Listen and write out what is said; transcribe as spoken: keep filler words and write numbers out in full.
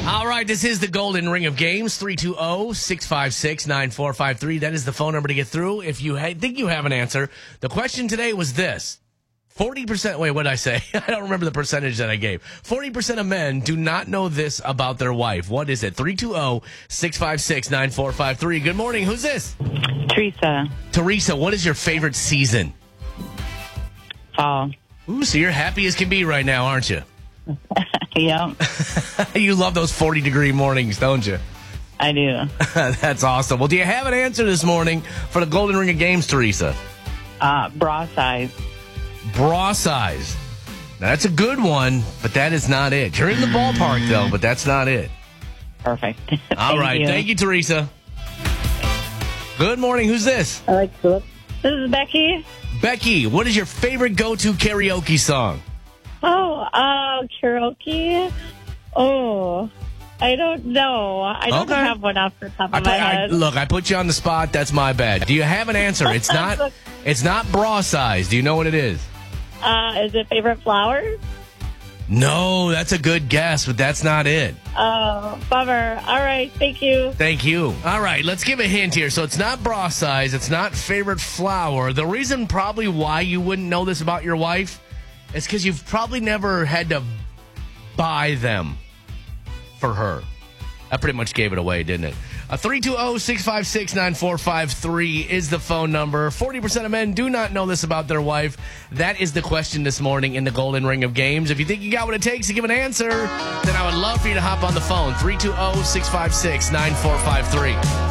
All right, this is the Golden Ring of Games, three two zero, six five six, nine four five three. That is the phone number to get through if you ha- think you have an answer. The question today was this. forty percent, wait, what did I say? I don't remember the percentage that I gave. forty percent of men do not know this about their wife. What is it? three two zero, six five six, nine four five three. Good morning. Who's this? Teresa. Teresa, what is your favorite season? Fall. Ooh, so you're happy as can be right now, aren't you? Yeah, You love those forty-degree mornings, don't you? I do. That's awesome. Well, do you have an answer this morning for the Golden Ring of Games, Teresa? Uh, bra size. Bra size. Now, that's a good one, but that is not it. You're in the ballpark, though, but that's not it. Perfect. All Thank right. you. Thank you, Teresa. Good morning. Who's this? I like Philip. This is Becky. Becky, what is your favorite go-to karaoke song? Oh, uh, karaoke. Oh, I don't know. I don't Okay. have one off the top I of put, my I, head. look, I put you on the spot. That's my bad. Do you have an answer? It's not. It's not bra size. Do you know what it is? Uh, is it favorite flowers? No, that's a good guess, but that's not it. Oh, bummer. All right, thank you. Thank you. All right, let's give a hint here. So it's not bra size. It's not favorite flower. The reason probably why you wouldn't know this about your wife is because you've probably never had to buy them for her. I pretty much gave it away, didn't it? Uh, three two zero, six five six, nine four five three is the phone number. forty percent of men do not know this about their wife. That is the question this morning in the Golden Ring of Games. If you think you got what it takes to give an answer, then I would love for you to hop on the phone. three two zero, six five six, nine four five three.